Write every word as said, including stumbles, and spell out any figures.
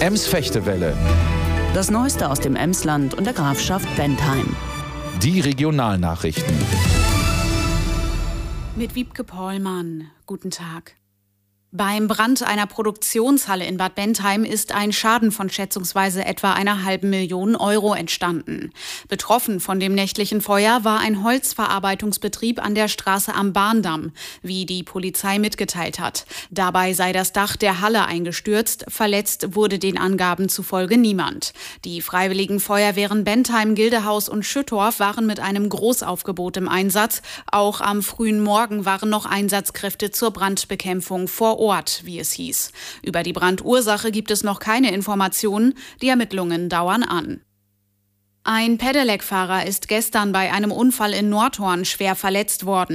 Ems-Fechtewelle. Das Neueste aus dem Emsland und der Grafschaft Bentheim. Die Regionalnachrichten. Mit Wiebke Pollmann. Guten Tag. Beim Brand einer Produktionshalle in Bad Bentheim ist ein Schaden von schätzungsweise etwa einer halben Million Euro entstanden. Betroffen von dem nächtlichen Feuer war ein Holzverarbeitungsbetrieb an der Straße am Bahndamm, wie die Polizei mitgeteilt hat. Dabei sei das Dach der Halle eingestürzt, verletzt wurde den Angaben zufolge niemand. Die Freiwilligen Feuerwehren Bentheim, Gildehaus und Schüttorf waren mit einem Großaufgebot im Einsatz. Auch am frühen Morgen waren noch Einsatzkräfte zur Brandbekämpfung vor Ort. Ort, wie es hieß. Über die Brandursache gibt es noch keine Informationen. Die Ermittlungen dauern an. Ein Pedelec-Fahrer ist gestern bei einem Unfall in Nordhorn schwer verletzt worden.